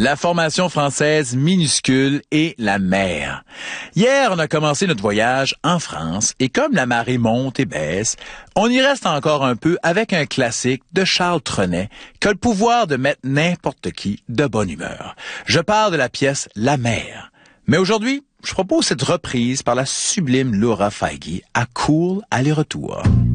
La formation française minuscule et la mer. Hier, on a commencé notre voyage en France et comme la marée monte et baisse, on y reste encore un peu avec un classique de Charles Trenet qui a le pouvoir de mettre n'importe qui de bonne humeur. Je parle de la pièce La mer. Mais aujourd'hui, je propose cette reprise par la sublime Laura Feige à Cool aller-retour.